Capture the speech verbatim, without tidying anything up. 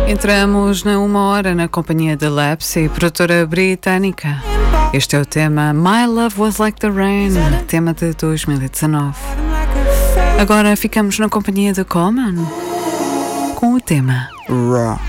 Entramos na uma hora na companhia da Lepsy, produtora britânica. Este é o tema My Love Was Like the Rain, tema de dois mil e dezanove. Agora ficamos na companhia da Common com o tema Raw.